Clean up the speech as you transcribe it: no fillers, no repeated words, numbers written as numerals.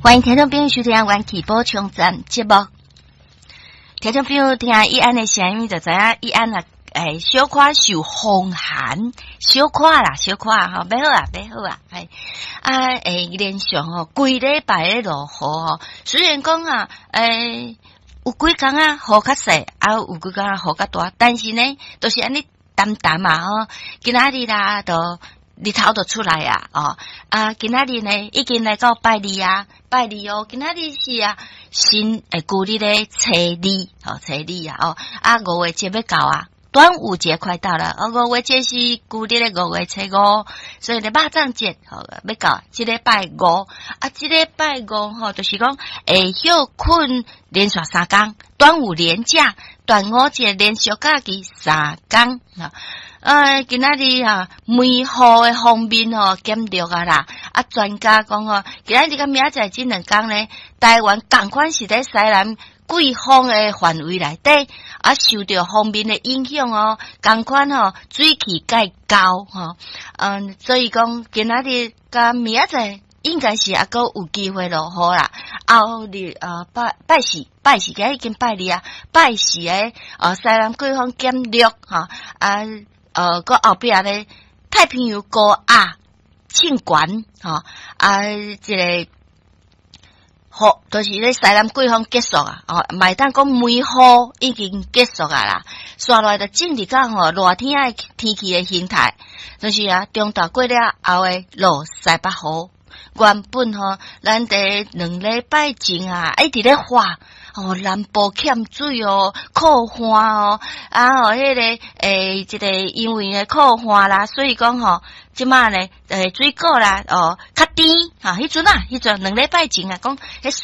欢迎听众朋友收听元气宝冲站节目。听众朋友听伊安的声音就知影伊安啊，小可受风寒，小可吼，别好啊，连续吼规礼拜咧落雨吼，虽然讲啊，有几工啊雨较细，有几工啊雨较大，但是呢，都是安尼淡淡嘛吼，今仔日啦都。日头就出来今仔日呢已经来到拜二哦，今仔日是新旧日的初二5月节要到端午节快到了5月节是旧日的5月初5，所以咧肉粽节要到这礼拜5这礼拜5就是讲会休困连续3天，端午连假、端午节连续假期3天今仔日梅雨的方面减弱啦，专家讲今仔日甲明仔载这2天呢，台湾同款是在西南季风的范围内底，受到方面的影响同款水气介高所以讲今仔日甲明仔载应该是还佫有机会落雨啦。后日拜四今日已经拜2拜四的西南季风减弱个后壁咧太平洋高压庆管这个就是咧西南季风结束卖当讲梅雨已经结束啦，刷来就正日讲热天的天气的形态，就是中昼过了后的落西北雨，原本咱伫2礼拜前一直咧花。南部欠水酷旱迄个这个因为酷旱啦，所以讲即马呢水果啦较甜迄阵2礼拜前讲迄